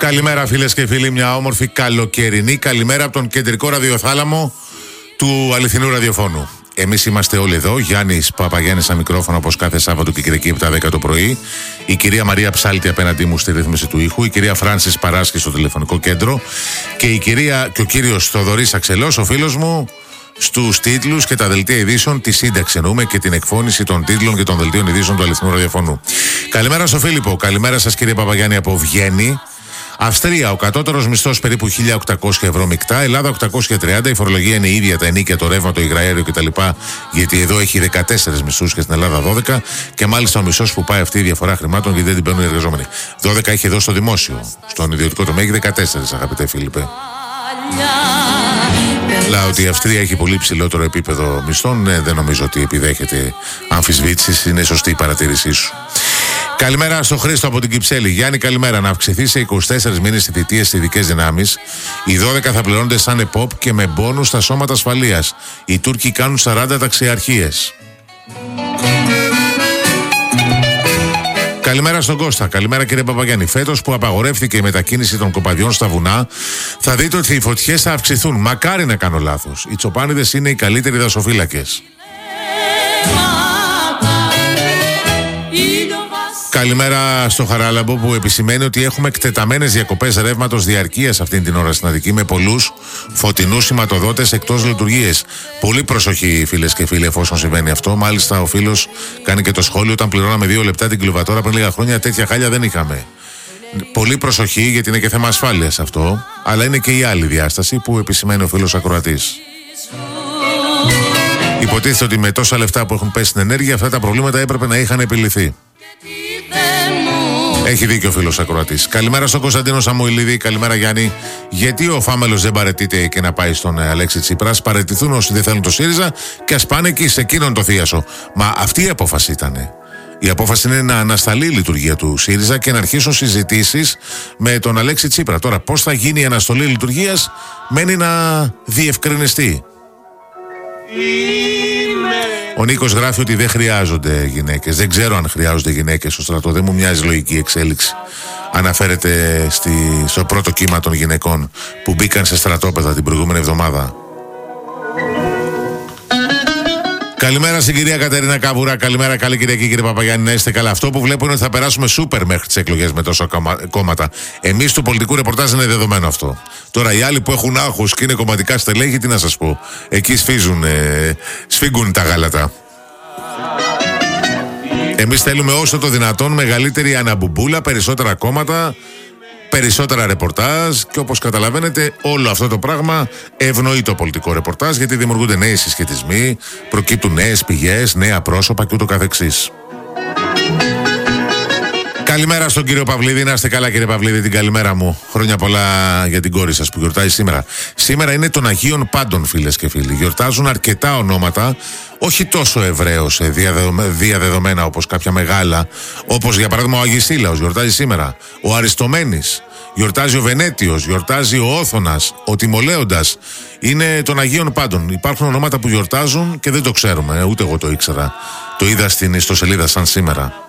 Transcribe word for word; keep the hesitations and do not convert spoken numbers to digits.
Καλημέρα φίλες και φίλοι, μια όμορφη καλοκαιρινή καλημέρα από τον κεντρικό ραδιοθάλαμο του αληθινού ραδιοφώνου. Εμείς είμαστε όλοι εδώ, Γιάννης Παπαγιάννης στα μικρόφωνα όπως κάθε Σάββατο και Κυριακή επτά δέκα το πρωί. Η κυρία Μαρία Ψάλτη απέναντί μου στη ρύθμιση του ήχου, η κυρία Φράνσις Παράσχη στο τηλεφωνικό κέντρο και, η κυρία, και ο κύριος Θοδωρής Αξελός, ο φίλος μου, στους τίτλους και τα δελτία ειδήσεων, τη σύνταξη εννοούμε και την εκφώνηση των τίτλων και των δελτίων ειδήσεων του αληθινού ραδιοφώνου. Καλημέρα στο Φίλιππο, καλημέρα σας κύριε Παπαγιάννη από Βιέννη. Αυστρία, ο κατώτερος μισθός περίπου χίλια οκτακόσια ευρώ μεικτά. Ελλάδα οκτακόσια τριάντα. Η φορολογία είναι η ίδια, τα ενίκια, το ρεύμα, το υγραέριο κτλ. Γιατί εδώ έχει δεκατέσσερις μισθούς και στην Ελλάδα δώδεκα. Και μάλιστα ο μισθός που πάει αυτή η διαφορά χρημάτων γιατί δεν την παίρνουν οι εργαζόμενοι. δώδεκα έχει εδώ στο δημόσιο. Στον ιδιωτικό τομέα έχει δεκατέσσερα, αγαπητέ Φίλιππε. Λέω ότι η Αυστρία έχει πολύ ψηλότερο επίπεδο μισθών. Ναι, δεν νομίζω ότι επιδέχεται αμφισβήτηση. Είναι σωστή η παρατήρησή σου. Καλημέρα στο Χρήστο από την Κυψέλη. Γιάννη, καλημέρα. Να αυξηθεί σε είκοσι τέσσερις μήνες οι θητείες στις ειδικές δυνάμεις. Οι δώδεκα θα πληρώνονται σαν ΕΠΟΠ και με μπόνους στα σώματα ασφαλείας. Οι Τούρκοι κάνουν σαράντα ταξιαρχίες. Καλημέρα στον Κώστα. Καλημέρα κύριε Παπαγιάννη. Φέτος που απαγορεύτηκε η μετακίνηση των κοπαδιών στα βουνά, θα δείτε ότι οι φωτιές θα αυξηθούν. Μακάρι να κάνω λάθος. Οι τσοπάνιδες είναι οι καλύτεροι δασοφύλακες. Καλημέρα στο Χαράλαμπο που επισημαίνει ότι έχουμε εκτεταμένες διακοπές ρεύματος διαρκείας αυτήν την ώρα στην Αττική με πολλούς φωτεινούς σηματοδότες εκτός λειτουργίες. Πολύ προσοχή φίλες και φίλοι εφόσον συμβαίνει αυτό. Μάλιστα ο φίλος κάνει και το σχόλιο, όταν πληρώναμε δύο λεπτά την κιλοβατόρα πριν λίγα χρόνια τέτοια χάλια δεν είχαμε. Πολύ προσοχή γιατί είναι και θέμα ασφάλειας αυτό, αλλά είναι και η άλλη διάσταση που επισημαίνει ο φίλος ακροατής. Υποτίθεται ότι με τόσα λεφτά που έχουν πέσει στην ενέργεια αυτά τα προβλήματα έπρεπε να είχαν επιληθεί. Έχει δίκιο ο φίλος ακροατής. Καλημέρα στον Κωνσταντίνο Σαμουηλίδη. Καλημέρα Γιάννη. Γιατί ο Φάμελος δεν παραιτείται και να πάει στον Αλέξη Τσίπρα? Ας παραιτηθούν όσοι δεν θέλουν το ΣΥΡΙΖΑ και ας πάνε εκεί σε εκείνον το θίασο. Μα αυτή η απόφαση ήταν. Η απόφαση είναι να ανασταλεί η λειτουργία του ΣΥΡΙΖΑ και να αρχίσουν συζητήσεις με τον Αλέξη Τσίπρα. Τώρα πώς θα γίνει η αναστολή λειτουργίας μένει να διευκρινιστεί. Ο Νίκος γράφει ότι δεν χρειάζονται γυναίκες. Δεν ξέρω αν χρειάζονται γυναίκες στο στρατό. Δεν μου μοιάζει λογική εξέλιξη. Αναφέρεται στη, στο πρώτο κύμα των γυναικών που μπήκαν σε στρατόπεδα την προηγούμενη εβδομάδα. Καλημέρα στην κυρία Κατερίνα Καβουρά. Καλημέρα, καλή Κυριακή κύριε Παπαγιάννη. Να είστε καλά. Αυτό που βλέπω είναι ότι θα περάσουμε σούπερ μέχρι τις εκλογές με τόσα κόμματα. Εμείς του πολιτικού ρεπορτάζ είναι δεδομένο αυτό. Τώρα οι άλλοι που έχουν άγχος και είναι κομματικά στελέχη, τι να σας πω. Εκεί σφίζουν, ε, σφίγγουν τα γάλατα. Εμείς θέλουμε όσο το δυνατόν μεγαλύτερη αναμπουμπούλα, περισσότερα κόμματα, περισσότερα ρεπορτάζ και όπως καταλαβαίνετε όλο αυτό το πράγμα ευνοεί το πολιτικό ρεπορτάζ γιατί δημιουργούνται νέοι συσχετισμοί, προκύπτουν νέες πηγές, νέα πρόσωπα και ούτω καθεξής. Καλημέρα στον κύριο Παυλίδη, να είστε καλά κύριε Παυλίδη, την καλημέρα μου. Χρόνια πολλά για την κόρη σας που γιορτάζει σήμερα. Σήμερα είναι των Αγίων Πάντων φίλες και φίλοι. Γιορτάζουν αρκετά ονόματα, όχι τόσο ευρέως διαδεδομένα όπως κάποια μεγάλα, όπως για παράδειγμα ο Αγισίλαος γιορτάζει σήμερα, ο Αριστομένης, γιορτάζει ο Βενέτιος, γιορτάζει ο Όθωνας, ο Τιμολέοντας. Είναι των Αγίων Πάντων. Υπάρχουν ονόματα που γιορτάζουν και δεν το ξέρουμε, ούτε εγώ το ήξερα. Το είδα στην ιστοσελίδα σαν σήμερα.